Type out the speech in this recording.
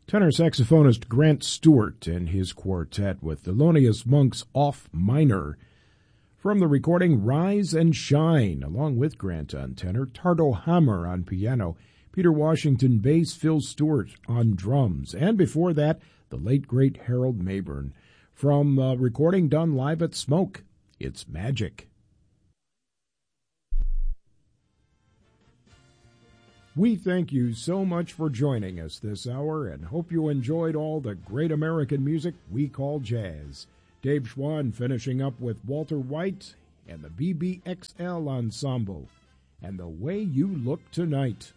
Tenor saxophonist Grant Stewart and his quartet with Thelonious Monk's Off Minor. From the recording Rise and Shine, along with Grant on tenor, Tardo Hammer on piano, Peter Washington bass, Phil Stewart on drums, and before that, the late great Harold Mabern. From a recording done live at Smoke, it's Magic. We thank you so much for joining us this hour and hope you enjoyed all the great American music we call jazz. Dave Schwann finishing up with Walter White and the BBXL Ensemble and The Way You Look Tonight.